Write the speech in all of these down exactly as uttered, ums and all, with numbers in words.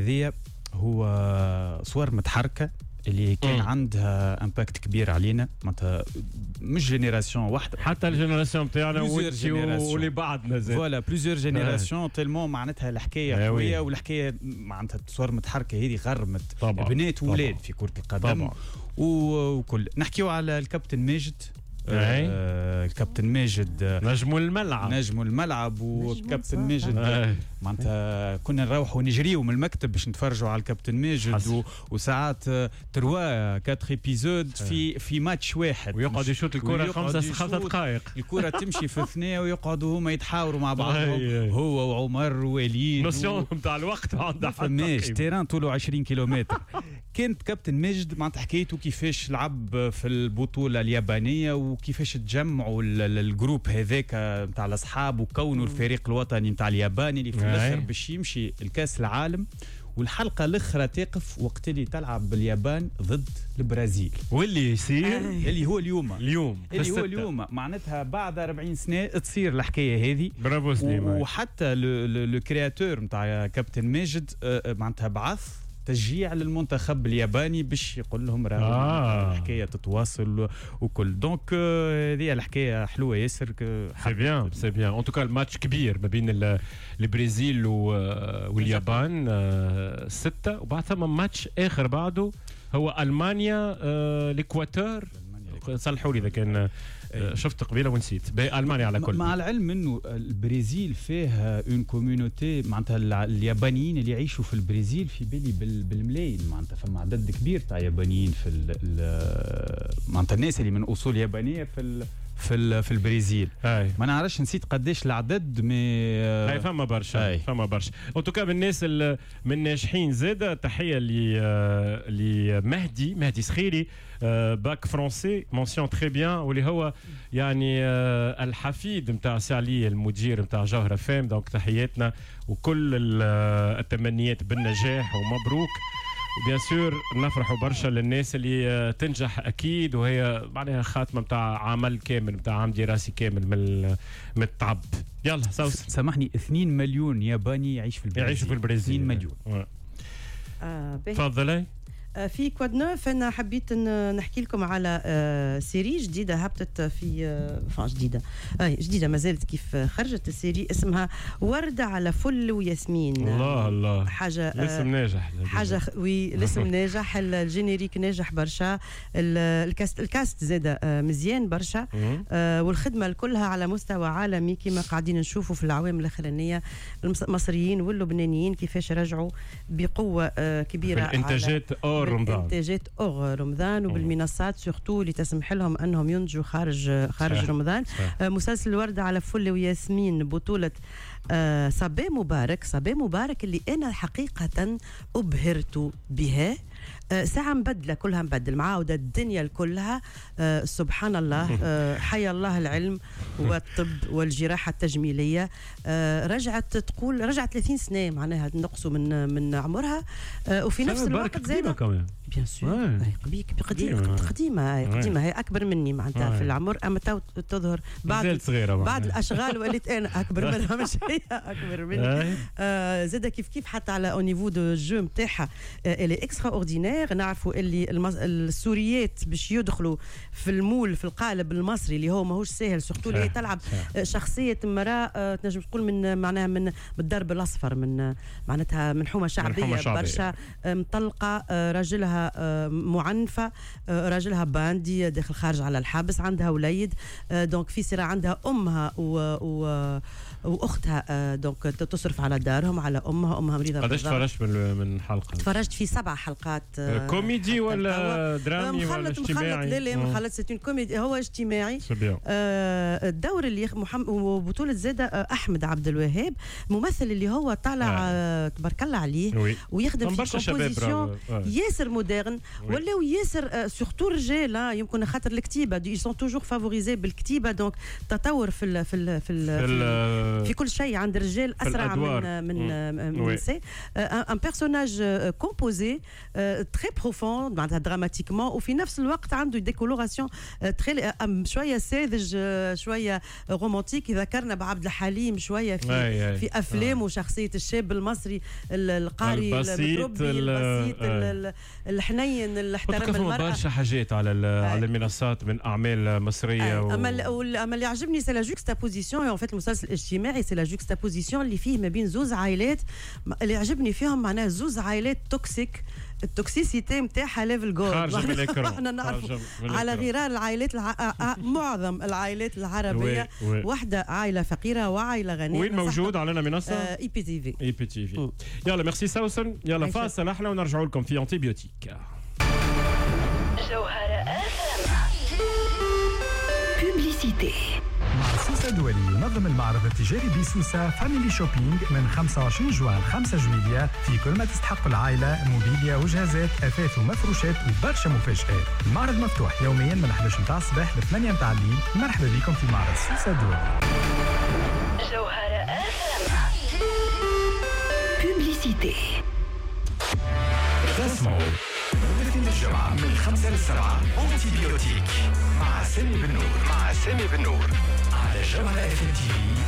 هذه هو صور متحركه اللي كان م. عندها امباكت كبير علينا معناتها مش جينيراسيون واحده حتى الجينيراسيون بتاعنا واللي بعدنا زاد فوالا بليزيور جينيراسيون تيلمون معناتها الحكايه قويه والحكايه معناتها صور متحركه هذه غرمت بنات وولاد في كره القدم وكل نحكيو على الكابتن ماجد آه الكابتن ماجد نجم الملعب نجم الملعب وكابتن ماجد معناتها كنا نروحوا نجريوا من المكتب باش نتفرجوا على الكابتن ماجد و... وساعات تروا كاتر ايبيزود في في ماتش واحد ويقعد يشوط الكره خمسة خمسة دقائق الكره تمشي في الثناء ويقعدوا هما يتحاوروا مع بعضهم هو وعمر ووليد نوسيون نتاع الوقت عندها فماش تيران طوله عشرين كيلومتر كانت كابتن ماجد معناتها حكيته كيفاش لعب في البطوله اليابانيه وكيفاش تجمعوا الجروب هذاك نتاع الاصحاب وكونوا الفريق الوطني نتاع الياباني اللي في الاخر باش يمشي الكاس العالم. والحلقه الاخرى تقف وقت اللي تلعب باليابان ضد البرازيل واللي يصير اللي هو اليوم اليوم اللي هو اليوم معناتها بعد أربعين سنه تصير الحكايه هذه. برافو سليمان. وحتى لو كرياتور نتاع كابتن ماجد معناتها بعث تشجيع للمنتخب الياباني باش يقول لهم راه آه. الحكايه تتواصل وكل دونك هذه الحكايه حلوه ياسر. سي بيان سي بيان ان توكا الماتش كبير ما بين البرازيل واليابان ستة وبعد ثم ماتش اخر بعده هو المانيا الاكواتور. صلحوا لي اذا كان شفت قبيله ونسيت بالمانيا على كل. مع العلم انه البرازيل فيها اون كوميونيتي معناتها اليابانيين اللي يعيشوا في البرازيل في بالي بالملايين معناتها فما عدد كبير تاع يابانيين في معناتها الناس اللي من اصول يابانيه في في في البرازيل. هاي. ما نعرفش نسيت قداش العدد مي هاي فما برشا فما برشا ان توكا بالناس من الناجحين زاده تحيه ل لمهدي مهدي سخيري باك فرنسي مونسيون تري بيان واللي هو يعني الحفيد نتاع سالي المدير نتاع جوهره فام دونك تحياتنا وكل التمنيات بالنجاح ومبروك. وبيان سور نفرحوا برشا للناس اللي تنجح اكيد وهي معناها خاتمه نتاع عمل كامل نتاع عام دراسي كامل من من التعب. يلا سوس سامحني اثنين مليون ياباني يعيش في البرازيل يعيشوا في البرازيل اثنين مليون. تفضلي. في كواد نوف انا حبيت نحكي لكم على سيري جديده هبطت في فان جديده اي جديده ما زالت كيف خرجت السيري اسمها ورده على فل وياسمين. الله الله حاجه الاسم ناجح حاجه وي الاسم ناجح الجينيريك ناجح برشا الكاست الكاست زاده مزيان برشا والخدمه كلها على مستوى عالمي كما قاعدين نشوفوا في العوام الاخرانيه المصريين واللبنانيين كيفاش رجعوا بقوه كبيره على الانتاجات رمضان انتاجات اور رمضان وبالمنصات سورتو اللي تسمح لهم انهم ينتجوا خارج خارج صح. رمضان صح. مسلسل ورده على فل وياسمين بطوله آه صبي مبارك صبي مبارك اللي انا حقيقه ابهرت بها. آه ساعة مبدلة كلها مبدل معاودة الدنيا كلها. آه سبحان الله. آه حيا الله العلم والطب والجراحة التجميلية. آه رجعت تقول رجعت ثلاثين سنة معناها نقصوا من من عمرها. آه وفي نفس الوقت زادة بيان سور قديمة قديمة قديمة هي أكبر مني معناتها في العمر أما تو تظهر بعد بعد الأشغال وليت أنا أكبر منها مش هي أكبر مني. آه زادة كيف كيف حتى على أو نيفو دو جو متاعها اللي إكسترا أوردينير. نعرفوا اللي المص... السوريات باش يدخلوا في المول في القالب المصري اللي هو ماهوش سهل سورتو اللي تلعب شخصية مرأة تنجم تقول من معناها من الدرب الأصفر من معناتها من حومة شعبية, من حومة شعبية. برشا مطلقة راجلها معنفة راجلها باندي داخل خارج على الحبس عندها وليد دونك في صراع عندها أمها و, و... واختها دونك تصرف على دارهم على امها امها مريضه. قداش تفرجت من من حلقه؟ تفرجت في سبع حلقات. كوميدي ولا درامي ولا اجتماعي؟ مخلط لا لا مخلط ستين كوميدي هو اجتماعي. آه الدور اللي محمد وبطوله زاده أحمد عبد الوهاب ممثل اللي هو طالع آه. تبارك الله عليه ويخدم في كومبوزيسيون ياسر مودرن ولاو ياسر آه سورتو رجال يمكن خاطر الكتيبه دي سون توجور فافوريزي بالكتيبه دونك تطور في ال في ال في, ال في كل شيء عند الرجال اسرع من من من النساء. ان بيرسوناج كومبوزي تري بروفوند معناتها دراماتيكمون وفي نفس الوقت عنده ديكولوراسيون تري شويه ساذج شويه رومانتيك يذكرنا بعبد الحليم شويه في أي أي. في افلام وشخصيه الشاب المصري القاري المتربي البسيط الحنين اللي احترم المراه. برشا حاجات على على المنصات من اعمال مصريه و... اما اما اللي عجبني سي لا جوكستابوزيسيون اون فيت المسلسل الاجتماعي سي لا جوكستابوزيسيون اللي فيه ما بين زوز عائلات اللي عجبني فيهم معناها زوز عائلات توكسيك التوكسيسيتي نتاعها ليفل جول خارجه من الكرة احنا نعرفوا على غرار العائلات الع... معظم العائلات العربيه وي وي. واحده عائله فقيره وعائله غنيه. وين موجود علينا منصه اي بي تي في اي بي تي في. يلا ميرسي سوسن. يلا فاصل احنا ونرجعوا لكم في انتيبيوتيك. جوهرة بوبليسيتي. مع سوسة دولي ينظم المعرض التجاري بسوسة فاميلي شوبينج من خمسة وعشرين جوان خمسة جويلية في كل ما تستحق العائلة موبيليا وجهازات أثاث ومفروشات وبرشا مفاجآت. المعرض مفتوح يوميا من إحدى عشر متاع الصباح ل ثمانية متاع الليل. مرحبا بكم في معرض سوسة دولي. جوهرة بوبليسيتي. تسمعوا مدة الجمعة من خمسة للسبعة أنتيبيوتيك مع سامي بن نور مع سامي بن نور على جوهرة اف ام تي في.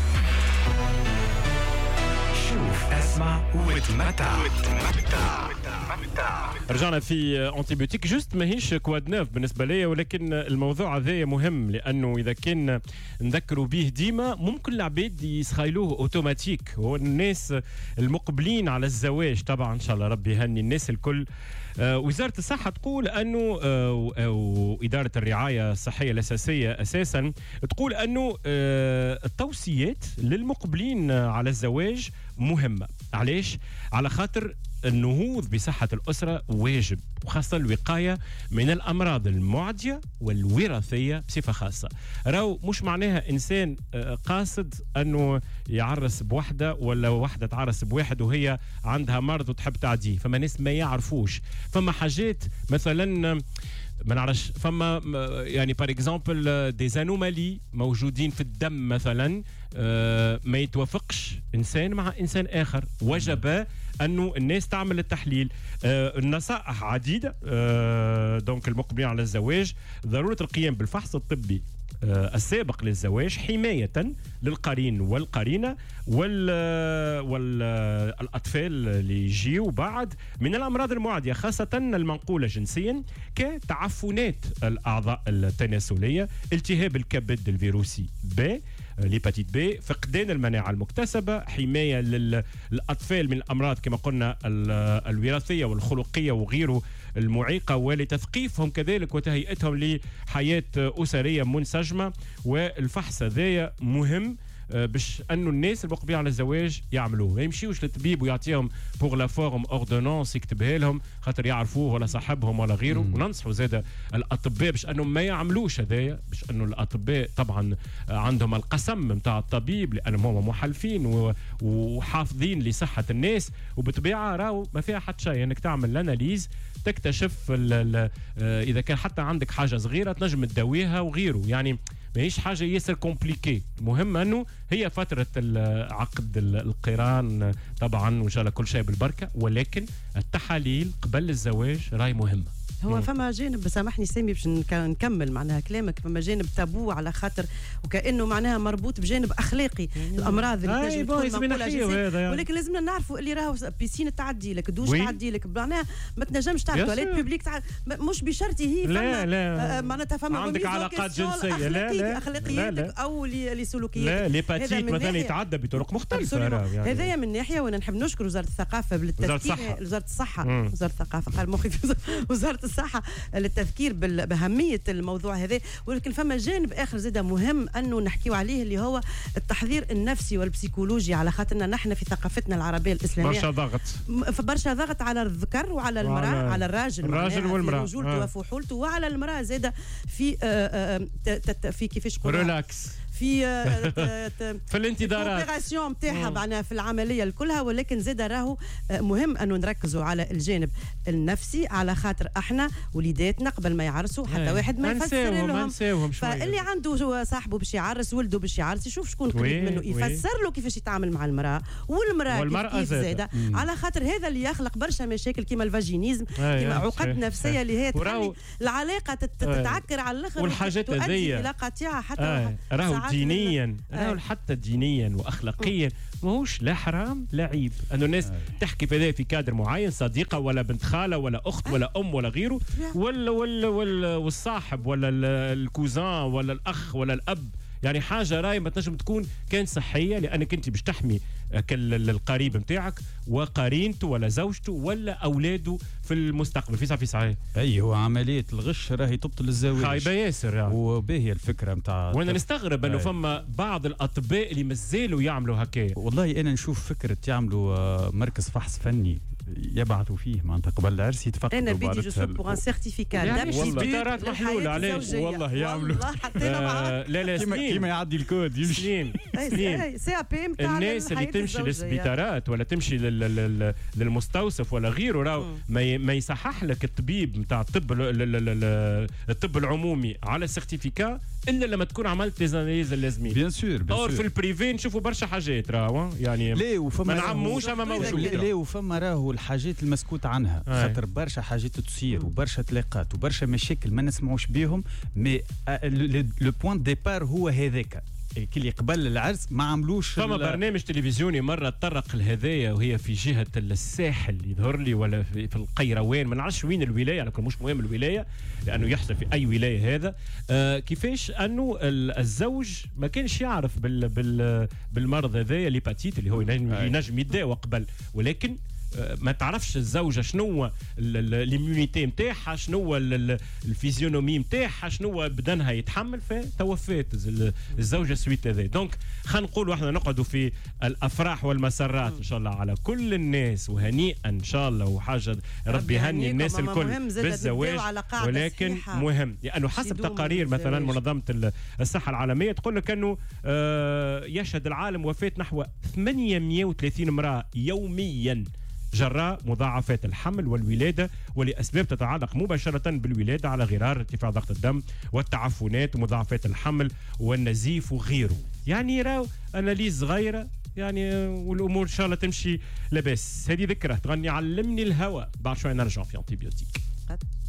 شوف اسمع وتمتع وتمتع. رجعنا في انتيبيوتيك. جوست ماهيش كواد نوف بالنسبه لي، ولكن الموضوع هذا مهم لانه اذا كان نذكروا به ديما ممكن العباد يسخايلوه اوتوماتيك. هو الناس المقبلين على الزواج طبعا ان شاء الله ربي يهني الناس الكل. آه وزاره الصحه تقول انه آه واداره الرعايه الصحيه الاساسيه اساسا تقول انه آه التوصيات للمقبلين على الزواج مهمه. علاش؟ على خاطر النهوض بصحة الأسرة واجب، وخاصة الوقاية من الأمراض المعدية والوراثية بصفة خاصة. راو مش معناها إنسان قاصد أنه يعرس بوحدة ولا وحدة تعرس بواحد وهي عندها مرض وتحب تعديه. فما ناس ما يعرفوش، فما حاجات مثلا ما نعرفش، فما يعني بار اكزامبل دي زانومالي موجودين في الدم مثلا ما يتوافقش انسان مع انسان اخر. وجب انه الناس تعمل التحليل. النصائح عديده. دونك المقبلين على الزواج ضروره القيام بالفحص الطبي السابق للزواج حماية للقرين والقرينة والأطفال اللي يجيوا بعد من الأمراض المعدية خاصة المنقولة جنسيا كتعفنات الأعضاء التناسلية، التهاب الكبد الفيروسي ب، ليباتيت بي، فقدان المناعة المكتسبة، حماية للأطفال من الأمراض كما قلنا الوراثية والخلقية وغيره المعيقة، ولتثقيفهم كذلك وتهيئتهم لحياة أسرية منسجمة. والفحص هذا مهم باش انه الناس المقبلين على الزواج يعملوه، ما يمشيوش للطبيب ويعطيهم بوغ لا فورم اوردونونس يكتبها لهم خاطر يعرفوه ولا صاحبهم ولا غيره. وننصحوا زاده الاطباء باش انهم ما يعملوش هذايا، باش انه الاطباء طبعا عندهم القسم نتاع الطبيب لانهم هم محلفين وحافظين لصحه الناس، وبطبيعه راهو ما فيها حتى شيء انك تعمل الاناليز تكتشف اذا كان حتى عندك حاجه صغيره تنجم تداويها وغيره. يعني ماهيش حاجه ياسر كومبليكي. المهم انه هي فتره عقد القران طبعا وان شاء الله كل شيء بالبركه، ولكن التحاليل قبل الزواج راي مهمه. هو مم. فما جانب سامحني سامي باش نكمل معناها كلامك، فما جانب تابو على خاطر وكانه معناها مربوط بجانب اخلاقي. مم. الامراض اللي تنجم تكون منقوله جنسيا، يعني. ولكن لازمنا نعرفوا اللي راهو بيسين تعدي لك، دوش تعدي لك، معناها ما تنجمش تعرف تواليت بوبليك تع... مش بشرط هي فما لا لا معناتها فما عندك علاقات جنسيه لا لا اخلاقياتك او لسلوكياتك. لا ليباتيت مثلا يتعدى بطرق مختلفه. يعني. هذايا من ناحيه، وانا نحب نشكر وزاره الثقافه بالتفكير، وزاره الصحه وزاره الثقافه قال مخي وزاره الصحه التفكير باهميه الموضوع هذا. ولكن فما جانب اخر زاد مهم انه نحكيو عليه اللي هو التحضير النفسي والبسيكولوجي، على خاطرنا نحن في ثقافتنا العربيه الاسلاميه برشا ضغط برشا ضغط على الذكر وعلى المراه، على الراجل الراجل والمراه رجولته وفحولته، وعلى المراه زاد في آآ آآ في كيفاش ريلاكس في في الانتظارات الاوبيراسيون نتاعها معناها في العمليه كلها، ولكن زاد راهو مهم انه نركزوا على الجانب النفسي، على خاطر احنا وليداتنا قبل ما يعرسوا حتى واحد ما يفسر لهم. فاللي عنده صاحبه باش يعرس، ولده باش يعرس، يشوف شكون قريب منه يفسر له كيفاش يتعامل مع المراه، والمراه كيف زاده، على خاطر هذا اللي يخلق برشا مشاكل كيما الفاجينيزم، كيما عقد نفسيه اللي هي تخلي العلاقه تتعكر على الاخر، والحاجات هذيا الى قطيعه حتى راهو دينيا، راهو حتى دينيا واخلاقيا ماهوش لا حرام لا عيب انه الناس تحكي في هذا في كادر معين، صديقه ولا بنت خاله ولا اخت ولا ام ولا غيره، ولا ولا ولا والصاحب ولا الكوزان ولا الاخ ولا الاب، يعني حاجه راي ما تنجم تكون كان صحيه، لانك انت باش تحمي القريب نتاعك وقرينته ولا زوجته ولا اولاده في المستقبل. في صافي صحيح اي هو عمليه الغش راهي تبطل الزواج، خايبه ياسر يعني. وباهي الفكره نتاع، وانا نستغرب انه فما بعض الاطباء اللي مازالوا يعملوا هكايا. والله انا نشوف فكره يعملوا مركز فحص فني يبعثوا فيه معناتها قبل العرس يتفقدوا. انا بدي جو سو بور ان سيرتيفيكا يعني سبيطارات محلوله علاش والله يعملوا آه لا لا سنين كيما يعدي الكود يمشي سنين سنين الناس اللي تمشي للسبيطارات ولا تمشي للمستوصف ولا غيره راهو ما يصحح لك الطبيب نتاع الطب الطب العمومي على السيرتيفيكا الا لما تكون عملت لي زاناليز اللازمين. بيان سور بيان سور في البريفي نشوفوا برشا حاجات راهو يعني لا وفما ما نعموش اما موجود. لا وفما راهو الحاجات المسكوت عنها، خاطر برشا حاجات تصير وبرشا تلاقات وبرشا مشاكل ما نسمعوش بيهم، مي لو بوين ديبار هو هذاك كي اللي قبل العرس ما عملوش. فما برنامج تلفزيوني مره تطرق لهذايا وهي في جهه الساحل يظهر لي ولا في, في القيروان، ما نعرفش وين الولايه، لكن مش مهم الولايه لانه يحصل في اي ولايه هذا. آه كيفاش انه الزوج ما كانش يعرف بال بال بالمرض هذايا ليباتيت اللي هو ينجم يداوى قبل، ولكن ما تعرفش الزوجه شنو الاميونيتي نتاعها، شنو الفيزيونومي نتاعها، شنو بدنها يتحمل، فتوفات الزوجه سويت هذا. دونك خلينا نقولوا احنا نقعدوا في الافراح والمسرات ان شاء الله على كل الناس وهنيئا ان شاء الله، وحاجه ربي يهني الناس الكل بالزواج، ولكن مهم لانه حسب تقارير مثلا منظمه الصحه العالميه تقول لك انه يشهد العالم وفاه نحو ثمانمئة وثلاثين امراه يوميا جراء مضاعفات الحمل والولادة ولأسباب تتعلق مباشرة بالولادة، على غرار ارتفاع ضغط الدم والتعفنات ومضاعفات الحمل والنزيف وغيره. يعني راو أناليز صغيرة يعني والأمور إن شاء الله تمشي لباس. هذه ذكرى تغني علمني الهوى، بعد شوي نرجع في أنتيبيوتيك.